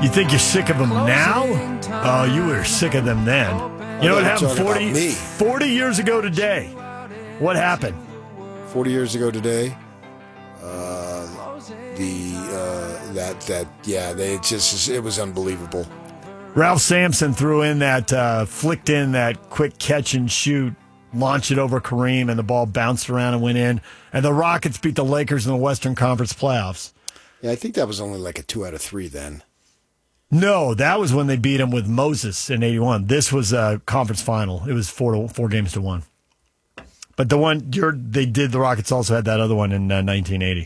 You think you're sick of them now? Oh, you were sick of them then. You know what happened 40 years ago today? What happened? 40 years ago today? It was unbelievable. Ralph Sampson threw in that, flicked in that quick catch and shoot, launched it over Kareem, and the ball bounced around and went in. And the Rockets beat the Lakers in the Western Conference playoffs. Yeah, I think that was only like a 2 out of 3 then. No, that was when they beat him with Moses in 81. This was a conference final. It was 4 games to 1. But the one the Rockets also had that other one in 1980.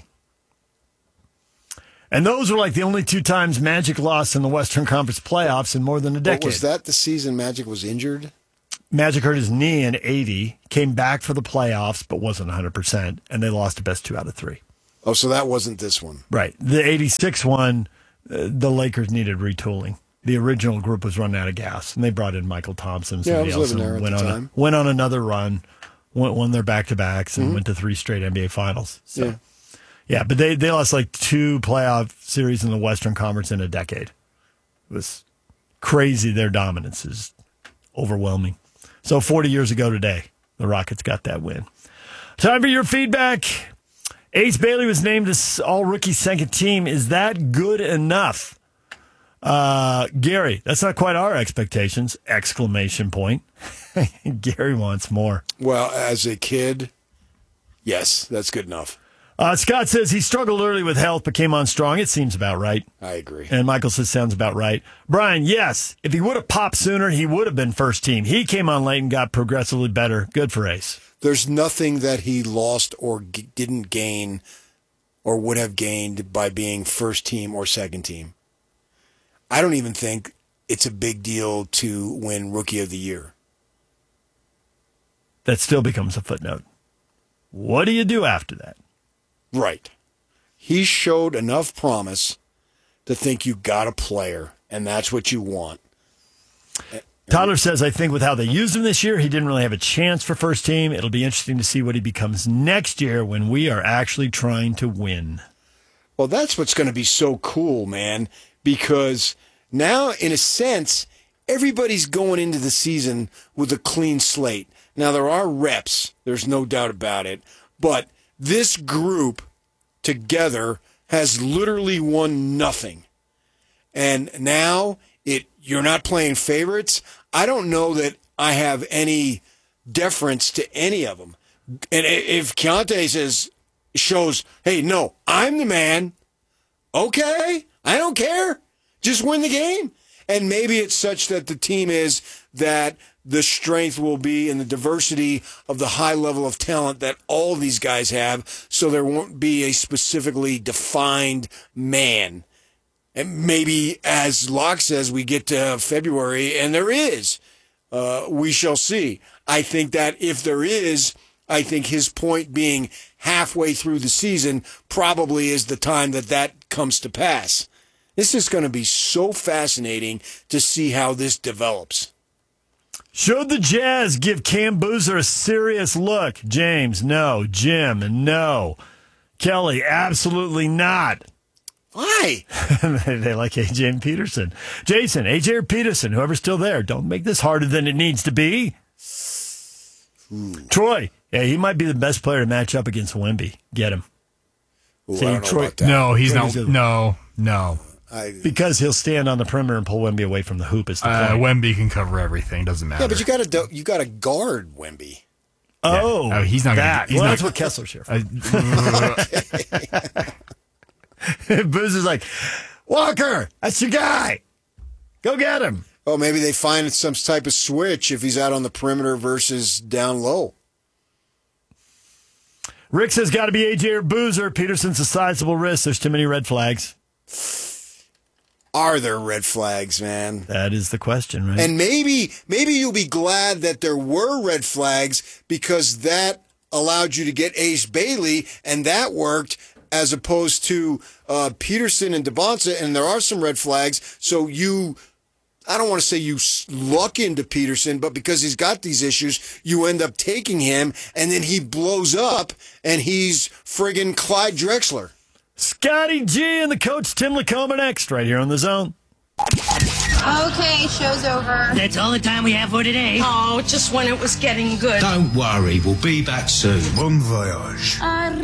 And those were like the only 2 times Magic lost in the Western Conference playoffs in more than a decade. But was that the season Magic was injured? Magic hurt his knee in 80, came back for the playoffs, but wasn't 100%, and they lost the best 2 out of 3. Oh, so that wasn't this one. Right. The 86 one, the Lakers needed retooling. The original group was running out of gas, and they brought in Michael Thompson. Yeah, I was living there at the time. Went on another run, won their back-to-backs, and went to 3 straight NBA Finals. So. Yeah, but they lost like 2 playoff series in the Western Conference in a decade. It was crazy. Their dominance is overwhelming. So 40 years ago today, the Rockets got that win. Time for your feedback. Ace Bailey was named as all-rookie second team. Is that good enough? Gary, that's not quite our expectations! Exclamation point. Gary wants more. Well, as a kid, yes, that's good enough. Scott says he struggled early with health but came on strong. It seems about right. I agree. And Michael says sounds about right. Brian, yes. If he would have popped sooner, he would have been first team. He came on late and got progressively better. Good for Ace. There's nothing that he lost or didn't gain or would have gained by being first team or second team. I don't even think it's a big deal to win Rookie of the Year. That still becomes a footnote. What do you do after that? Right. He showed enough promise to think you got a player, and that's what you want. Tyler says, I think with how they used him this year, he didn't really have a chance for first team. It'll be interesting to see what he becomes next year when we are actually trying to win. Well, that's what's going to be so cool, man, because now, in a sense, everybody's going into the season with a clean slate. Now, there are reps. There's no doubt about it. But this group together has literally won nothing. And now you're not playing favorites. I don't know that I have any deference to any of them. And if Keontae shows, hey, no, I'm the man, okay, I don't care. Just win the game. And maybe it's such that the team is that the strength will be in the diversity of the high level of talent that all these guys have, so there won't be a specifically defined man. And maybe, as Locke says, we get to February, and there is. We shall see. I think that if there is, I think his point being halfway through the season probably is the time that comes to pass. This is going to be so fascinating to see how this develops. Should the Jazz give Cam Boozer a serious look? James, no. Jim, no. Kelly, absolutely not. Why? They like AJ and Peterson. Jason, AJ or Peterson, whoever's still there. Don't make this harder than it needs to be. Troy, yeah, he might be the best player to match up against Wemby. Get him. Ooh, I don't know about that. No, he's not. No. Because he'll stand on the perimeter and pull Wemby away from the hoop. Is the point. Wemby can cover everything. Doesn't matter. Yeah, but you got to guard Wemby. Oh, yeah. He's not. That. Well, that's what Kessler's here for. Boozer's like, Walker, that's your guy. Go get him. Oh, maybe they find some type of switch if he's out on the perimeter versus down low. Rick says, got to be AJ or Boozer. Peterson's a sizable risk. There's too many red flags. Are there red flags, man? That is the question, right? And maybe you'll be glad that there were red flags because that allowed you to get Ace Bailey, and that worked, as opposed to Peterson and DeBonsa, and there are some red flags. So I don't want to say you luck into Peterson, but because he's got these issues, you end up taking him, and then he blows up, and he's friggin' Clyde Drexler. Scotty G and the coach Tim Lacombe next, right here on The Zone. Okay, show's over. That's all the time we have for today. Oh, just when it was getting good. Don't worry, we'll be back soon. Bon voyage.